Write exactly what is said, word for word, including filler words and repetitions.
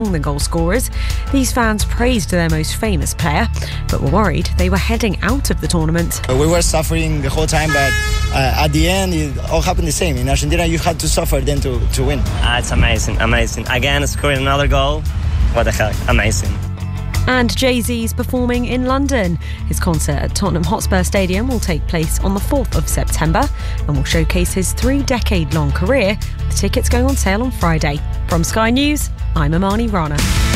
the goal scorers. These fans praised their most famous player, but were worried they were heading out of the tournament. We were suffering the whole time, but uh, at the end it all happened the same. In Argentina you had to suffer then to, to win. Uh, it's amazing, amazing. Again, scoring another goal. What the heck, amazing. And Jay-Z's performing in London. His concert at Tottenham Hotspur Stadium will take place on the fourth of September and will showcase his three-decade-long career, with tickets going on sale on Friday. From Sky News, I'm Amani Rana.